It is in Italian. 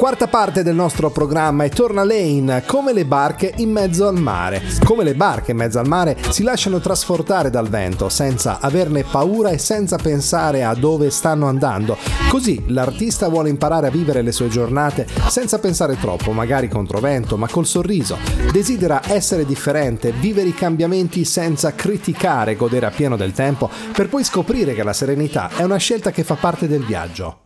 Quarta parte del nostro programma e torna Lane, come le barche in mezzo al mare. Come le barche in mezzo al mare si lasciano trasportare dal vento senza averne paura e senza pensare a dove stanno andando. Così l'artista vuole imparare a vivere le sue giornate senza pensare troppo, magari controvento, ma col sorriso. Desidera essere differente, vivere i cambiamenti senza criticare, godere appieno del tempo, per poi scoprire che la serenità è una scelta che fa parte del viaggio.